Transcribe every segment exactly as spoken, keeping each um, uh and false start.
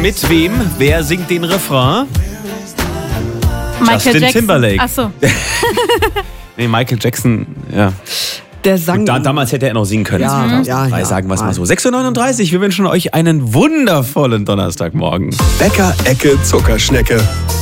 mit wem? Wer singt den Refrain? Michael Justin Jackson. Timberlake. Achso. Nee, Michael Jackson, ja. Der sang. Da, damals hätte er noch singen können. Ja, zweitausenddrai, ja, ja. sagen wir es mal so. sechs Uhr neununddreißig, wir wünschen euch einen wundervollen Donnerstagmorgen. Bäcker Ecke Zuckerschnecke.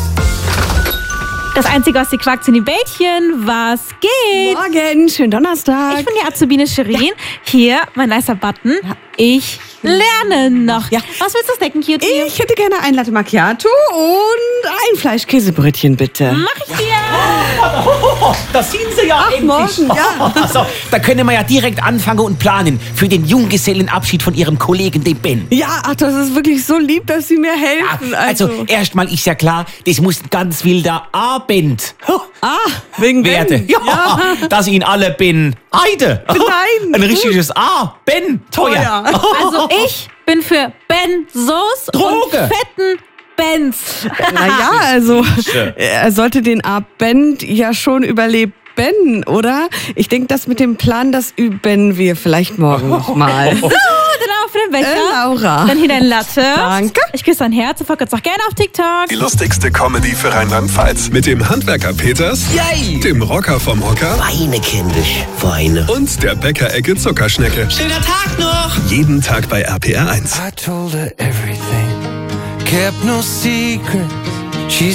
Das Einzige, was sie quackt, sind die Bällchen. Was geht? Morgen, schönen Donnerstag. Ich bin die Azubine Shirin. Hier, mein nicer Button. Ich lerne noch. Ja. Was willst du snacken, Cutie? Ich hätte gerne ein Latte Macchiato und ein Fleischkäsebrötchen, bitte. Mach ich dir. Da sind Sie ja Ach, endlich. morgen, ja. So, da können wir ja direkt anfangen und planen für den Junggesellenabschied von Ihrem Kollegen, dem Ben. Ja, ach, das ist wirklich so lieb, dass Sie mir helfen. Also, erstmal ist ja klar, das muss ein ganz wilder Abend ah, wegen Ben. werden. Ja, Ja. dass ihn alle Ben Heide. Nein. Ein richtiges A. Ben teuer. Teuer. Also ich bin für Benzos und Droge. fetten Benz. Naja, also er sollte den Abend ja schon überleben, oder? Ich denke, das mit dem Plan, das üben wir vielleicht morgen nochmal. So, dann auch für den Becher. Äh, Laura. Dann hier dein Latte. Danke. Ich küsse dein Herz und folgt uns auch gerne auf TikTok. Die lustigste Comedy für Rheinland-Pfalz. Mit dem Handwerker Peters, Yay. dem Rocker vom Hocker Weine, kindisch, Weine. und der Bäcker Ecke Zuckerschnecke. Schöner Tag noch. Jeden Tag bei R P R eins. I told her everything, kept no secrets.